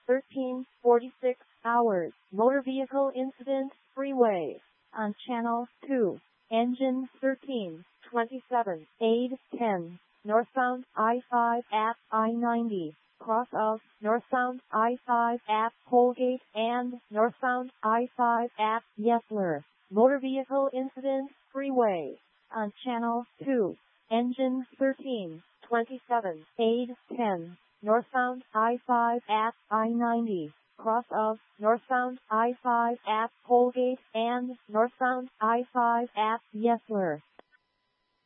13:46 hours. Motor vehicle incident, freeway. On channel 2. Engine 13:27. Aid 10. Northbound I-5 at I-90. Cross of northbound I-5 at Colgate and northbound I-5 at Yesler. Motor vehicle incident, freeway. On channel 2. Engine 13:27. Aid 10. Northbound I-5 at I-90. Cross of northbound I-5 at Colgate and northbound I-5 at Yesler.